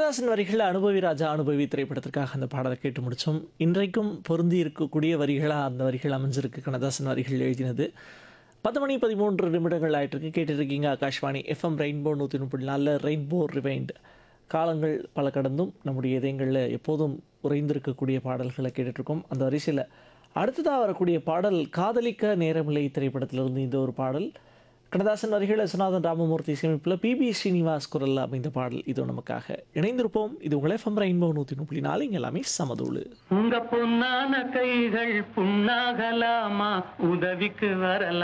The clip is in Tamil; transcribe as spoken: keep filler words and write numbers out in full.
கண்ணதாசன் வரிகள் அனுபவி ராஜா அனுபவி திரைப்படத்திற்காக அந்த பாடலை கேட்டு முடித்தோம். இன்றைக்கும் பொருந்தி இருக்கக்கூடிய வரிகளாக அந்த வரிகள் அமைஞ்சிருக்கு. கண்ணதாசன் வரிகள் எழுதினது. பத்து மணி பதிமூன்று நிமிடங்கள் ஆயிட்டிருக்கு. கேட்டுருக்கீங்க ஆகாஷ்வாணி எஃப்எம் ரெயின்போ நூற்றி முப்பது நாலில் ரெயின்போ ரிவைண்ட். காலங்கள் பல கடந்தும் நம்முடைய இதயங்களில் எப்போதும் உறைந்திருக்கக்கூடிய பாடல்களை கேட்டுட்ருக்கோம். அந்த வரிசையில் அடுத்ததாக வரக்கூடிய பாடல் காதலிக்க நேரமில்லை திரைப்படத்திலிருந்து இந்த ஒரு பாடல். கண்ணதாசன் வரிகள் விஸ்வநாதன் ராமமூர்த்தி சேமிப்பில் பிபி ஸ்ரீனிவாஸ் குரலில் அமைந்த பாடல் இது நமக்காக. இணைந்திருப்போம். இது உங்கள் எஃப்எம் ரெயின்போ நூற்றி முப்பது நாலு. இங்கே எல்லாமே சமதூளு. உங்க பொன்னான கைகள் புண்ணாகலாமா, உதவிக்கு வரலாம்.